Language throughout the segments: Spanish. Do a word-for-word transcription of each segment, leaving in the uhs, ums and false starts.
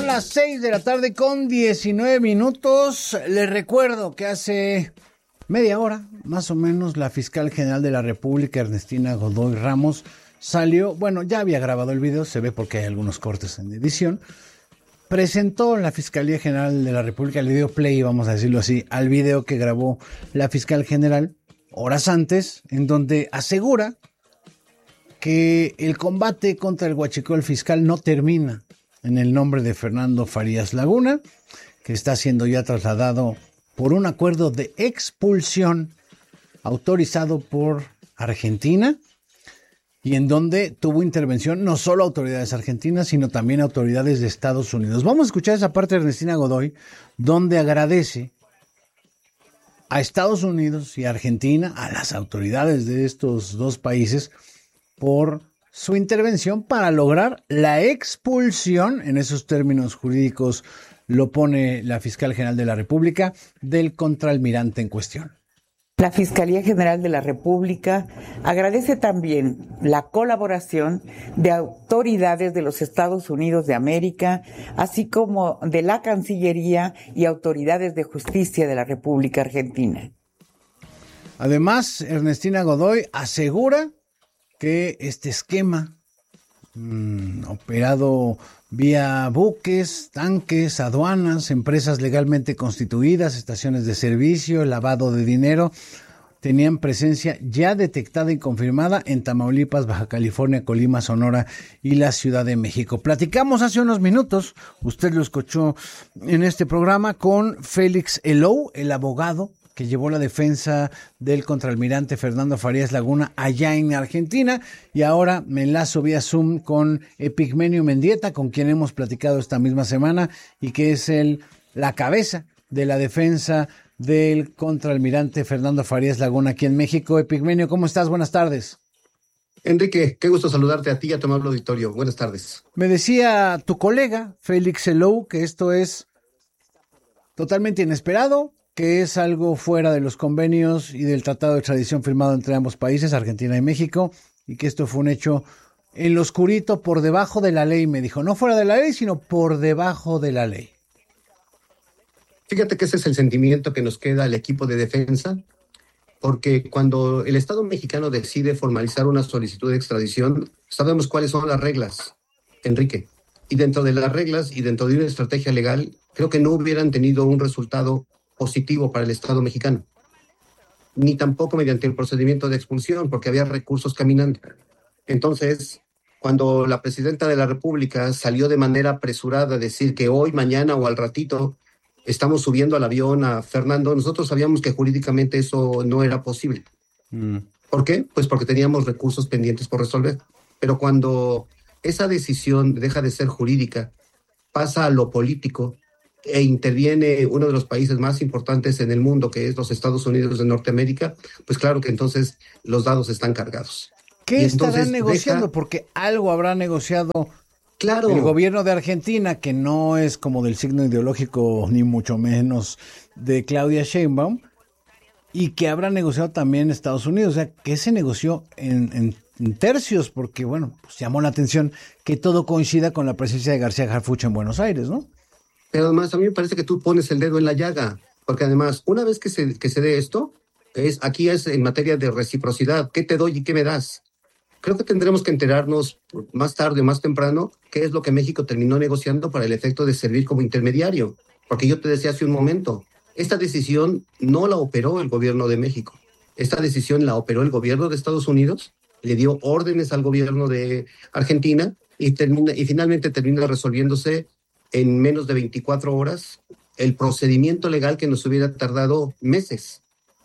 las seis de la tarde con diecinueve minutos. Les recuerdo que hace media hora, más o menos, la fiscal general de la República, Ernestina Godoy Ramos, salió, bueno, ya había grabado el video, se ve porque hay algunos cortes en edición. Presentó la Fiscalía General de la República, el video play, vamos a decirlo así, al video que grabó la fiscal general horas antes, en donde asegura que el combate contra el huachicol fiscal no termina en el nombre de Fernando Farías Laguna, que está siendo ya trasladado por un acuerdo de expulsión autorizado por Argentina, y en donde tuvo intervención no solo autoridades argentinas, sino también autoridades de Estados Unidos. Vamos a escuchar esa parte de Ernestina Godoy, donde agradece a Estados Unidos y a Argentina, a las autoridades de estos dos países, por su intervención para lograr la expulsión, en esos términos jurídicos lo pone la fiscal general de la República, del contraalmirante en cuestión. La Fiscalía General de la República agradece también la colaboración de autoridades de los Estados Unidos de América, así como de la Cancillería y autoridades de justicia de la República Argentina. Además, Ernestina Godoy asegura que este esquema mmm, operado vía buques, tanques, aduanas, empresas legalmente constituidas, estaciones de servicio, lavado de dinero, tenían presencia ya detectada y confirmada en Tamaulipas, Baja California, Colima, Sonora y la Ciudad de México. Platicamos hace unos minutos, usted lo escuchó en este programa, con Félix Elou, el abogado que llevó la defensa del contraalmirante Fernando Farías Laguna allá en Argentina, y ahora me enlazo vía Zoom con Epigmenio Mendieta, con quien hemos platicado esta misma semana y que es el, la cabeza de la defensa del contraalmirante Fernando Farías Laguna aquí en México. Epigmenio, ¿cómo estás? Buenas tardes. Enrique, qué gusto saludarte a ti y a tu amable auditorio. Buenas tardes. Me decía tu colega, Félix Elou, que esto es totalmente inesperado, que es algo fuera de los convenios y del tratado de extradición firmado entre ambos países, Argentina y México, y que esto fue un hecho en lo oscurito, por debajo de la ley, me dijo. No fuera de la ley, sino por debajo de la ley. Fíjate que ese es el sentimiento que nos queda al equipo de defensa, porque cuando el Estado mexicano decide formalizar una solicitud de extradición, sabemos cuáles son las reglas, Enrique. Y dentro de las reglas y dentro de una estrategia legal, creo que no hubieran tenido un resultado positivo para el Estado mexicano, ni tampoco mediante el procedimiento de expulsión, porque había recursos caminando. Entonces, cuando la presidenta de la República salió de manera apresurada a decir que hoy, mañana o al ratito estamos subiendo al avión a Fernando, nosotros sabíamos que jurídicamente eso no era posible. Mm. ¿Por qué? Pues porque teníamos recursos pendientes por resolver. Pero cuando esa decisión deja de ser jurídica, pasa a lo político, e interviene uno de los países más importantes en el mundo, que es los Estados Unidos de Norteamérica, pues claro que entonces los dados están cargados. ¿Qué estarán negociando? Deja... Porque algo habrá negociado claro. El gobierno de Argentina, que no es como del signo ideológico, ni mucho menos de Claudia Sheinbaum, y que habrá negociado también Estados Unidos. O sea, que se negoció en, en, en tercios, porque bueno, pues llamó la atención que todo coincida con la presencia de García Harfuch en Buenos Aires, ¿no? Pero además a mí me parece que tú pones el dedo en la llaga, porque además una vez que se, que se dé esto, es, aquí es en materia de reciprocidad, ¿qué te doy y qué me das? Creo que tendremos que enterarnos más tarde o más temprano qué es lo que México terminó negociando para el efecto de servir como intermediario, porque yo te decía hace un momento, esta decisión no la operó el gobierno de México, esta decisión la operó el gobierno de Estados Unidos, le dio órdenes al gobierno de Argentina y, termina, y finalmente termina resolviéndose en menos de veinticuatro horas el procedimiento legal que nos hubiera tardado meses.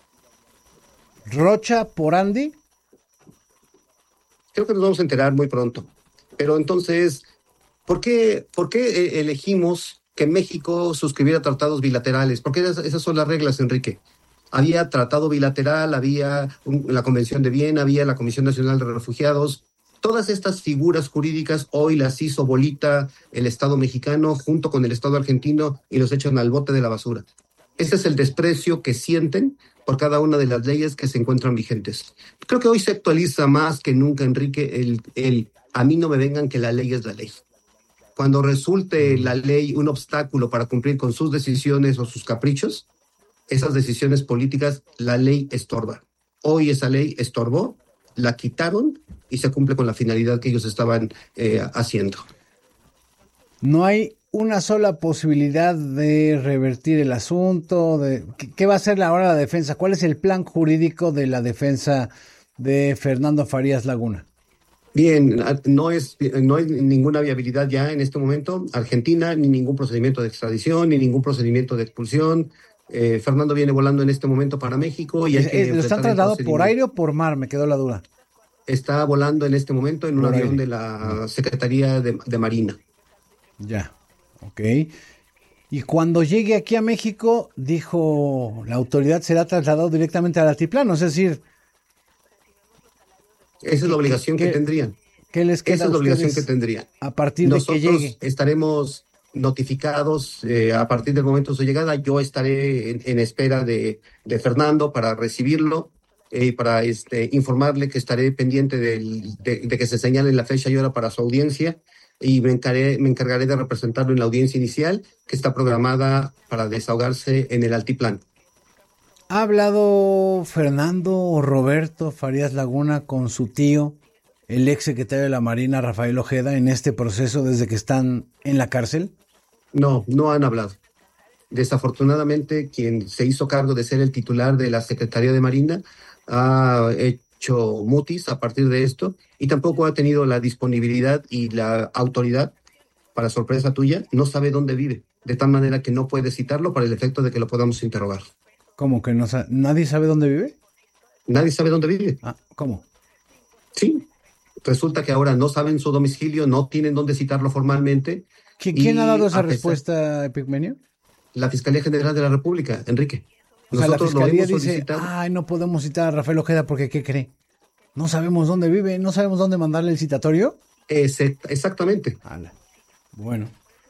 ¿Rocha por Andy? Creo que nos vamos a enterar muy pronto. Pero entonces, ¿por qué, por qué elegimos que México suscribiera tratados bilaterales? Porque esas, esas son las reglas, Enrique. Había tratado bilateral, había un, la Convención de Viena, había la Comisión Nacional de Refugiados. Todas estas figuras jurídicas hoy las hizo bolita el Estado mexicano junto con el Estado argentino y los echan al bote de la basura. Ese es el desprecio que sienten por cada una de las leyes que se encuentran vigentes. Creo que hoy se actualiza más que nunca, Enrique, el, el a mí no me vengan que la ley es la ley. Cuando resulte la ley un obstáculo para cumplir con sus decisiones o sus caprichos, esas decisiones políticas, la ley estorba. Hoy esa ley estorbó, la quitaron y se cumple con la finalidad que ellos estaban eh, haciendo. No hay una sola posibilidad de revertir el asunto. De, ¿qué, ¿Qué va a hacer ahora la defensa? ¿Cuál es el plan jurídico de la defensa de Fernando Farías Laguna? Bien, no es no hay ninguna viabilidad ya en este momento. Argentina, ni ningún procedimiento de extradición, ni ningún procedimiento de expulsión. Eh, Fernando viene volando en este momento para México. Y hay que ¿Lo están trasladado por aire o por mar? Me quedó la duda. Está volando en este momento en un por avión aire. de la Secretaría de, de Marina. Ya, ok. Y cuando llegue aquí a México, dijo la autoridad, será trasladado directamente al altiplano, es decir... Esa es la obligación ¿Qué, que tendrían. ¿Qué les queda Esa es la obligación que tendrían. A partir Nosotros de que llegue. estaremos notificados eh, a partir del momento de su llegada. Yo estaré en, en espera de, de Fernando para recibirlo y eh, para este, informarle que estaré pendiente del, de, de que se señale la fecha y hora para su audiencia, y me encargaré, me encargaré de representarlo en la audiencia inicial, que está programada para desahogarse en el altiplano. ¿Ha hablado Fernando o Roberto Farías Laguna con su tío, el ex secretario de la Marina, Rafael Ojeda, en este proceso desde que están en la cárcel? No, no han hablado. Desafortunadamente, quien se hizo cargo de ser el titular de la Secretaría de Marina ha hecho mutis a partir de esto, y tampoco ha tenido la disponibilidad y la autoridad, para sorpresa tuya, no sabe dónde vive, de tal manera que no puede citarlo para el efecto de que lo podamos interrogar. ¿Cómo que no sabe? ¿Nadie sabe dónde vive? Nadie sabe dónde vive. Ah, ¿cómo? Sí, resulta que ahora no saben su domicilio, no tienen dónde citarlo formalmente. ¿Qui- ¿Quién ha dado esa a pesar- respuesta, Epigmenio? La Fiscalía General de la República, Enrique. O sea, la Nosotros lo fiscalía hemos dice, solicitado. ay, no podemos citar a Rafael Ojeda porque, ¿qué cree? No sabemos dónde vive, no sabemos dónde mandarle el citatorio. Ese- exactamente. Ala. Bueno.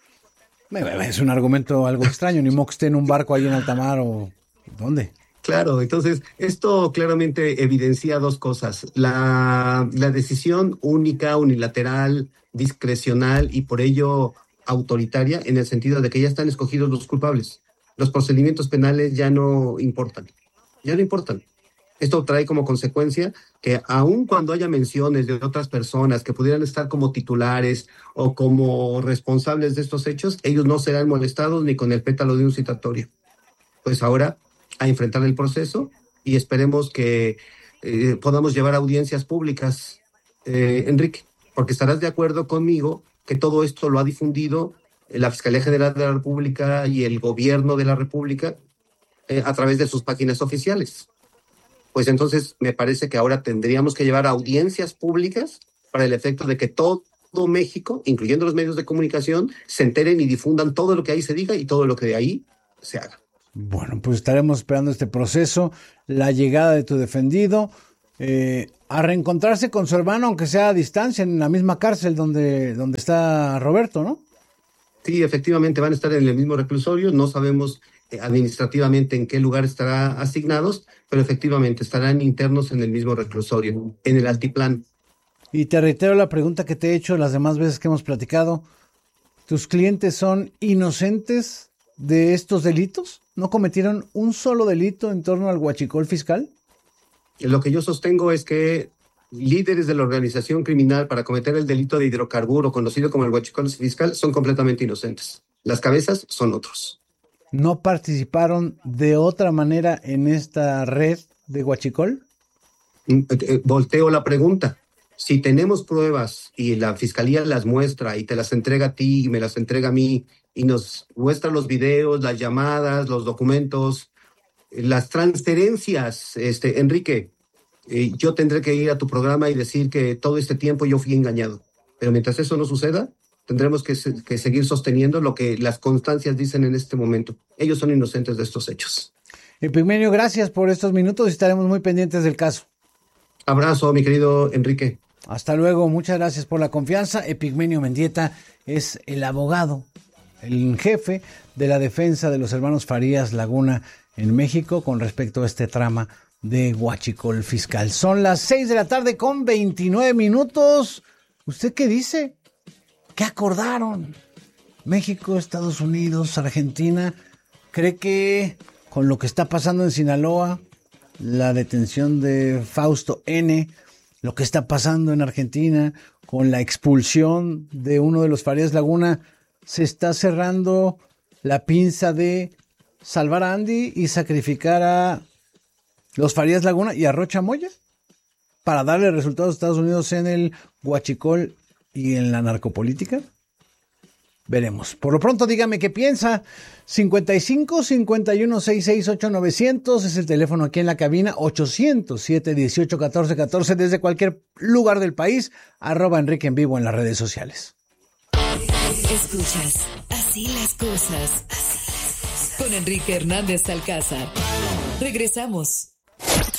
Es un argumento algo extraño, ni modo que esté en un barco ahí en alta mar o... ¿Dónde? Claro, entonces esto claramente evidencia dos cosas. La, la decisión única, unilateral, discrecional y por ello autoritaria, en el sentido de que ya están escogidos los culpables. Los procedimientos penales ya no importan, ya no importan. Esto trae como consecuencia que aun cuando haya menciones de otras personas que pudieran estar como titulares o como responsables de estos hechos, ellos no serán molestados ni con el pétalo de un citatorio. Pues ahora a enfrentar el proceso y esperemos que eh, podamos llevar audiencias públicas, eh, Enrique, porque estarás de acuerdo conmigo que todo esto lo ha difundido la Fiscalía General de la República y el Gobierno de la República eh, a través de sus páginas oficiales. Pues entonces me parece que ahora tendríamos que llevar audiencias públicas para el efecto de que todo México, incluyendo los medios de comunicación, se enteren y difundan todo lo que ahí se diga y todo lo que de ahí se haga. Bueno, pues estaremos esperando este proceso, la llegada de tu defendido, eh, a reencontrarse con su hermano, aunque sea a distancia, en la misma cárcel donde, donde está Roberto, ¿no? Sí, efectivamente van a estar en el mismo reclusorio, no sabemos eh, administrativamente en qué lugar estarán asignados, pero efectivamente estarán internos en el mismo reclusorio, en el altiplano. Y te reitero la pregunta que te he hecho las demás veces que hemos platicado, ¿tus clientes son inocentes de estos delitos? ¿No cometieron un solo delito en torno al huachicol fiscal? Lo que yo sostengo es que líderes de la organización criminal para cometer el delito de hidrocarburo, conocido como el huachicol fiscal, son completamente inocentes. Las cabezas son otros. ¿No participaron de otra manera en esta red de huachicol? Volteo la pregunta. Si tenemos pruebas y la fiscalía las muestra y te las entrega a ti y me las entrega a mí y nos muestra los videos, las llamadas, los documentos, las transferencias, este, Enrique, eh, yo tendré que ir a tu programa y decir que todo este tiempo yo fui engañado. Pero mientras eso no suceda, tendremos que, que seguir sosteniendo lo que las constancias dicen en este momento. Ellos son inocentes de estos hechos. Epigmenio, gracias por estos minutos y estaremos muy pendientes del caso. Abrazo, mi querido Enrique. Hasta luego, muchas gracias por la confianza. Epigmenio Mendieta es el abogado, el jefe de la defensa de los hermanos Farías Laguna en México con respecto a este trama de huachicol fiscal. Son las seis de la tarde con veintinueve minutos. ¿Usted qué dice? ¿Qué acordaron? México, Estados Unidos, Argentina. ¿Cree que con lo que está pasando en Sinaloa, la detención de Fausto N., lo que está pasando en Argentina, con la expulsión de uno de los Farías Laguna, se está cerrando la pinza de salvar a Andy y sacrificar a los Farías Laguna y a Rocha Moya para darle resultados a Estados Unidos en el huachicol y en la narcopolítica? Veremos. Por lo pronto, dígame qué piensa. cincuenta y cinco, cincuenta y uno, sesenta y seis, ochenta y nueve cero cero es el teléfono aquí en la cabina. Ochocientos siete, dieciocho, catorce, catorce desde cualquier lugar del país. Arroba Enrique en vivo en las redes sociales. Escuchas Así las cosas con Enrique Hernández Alcázar. Regresamos.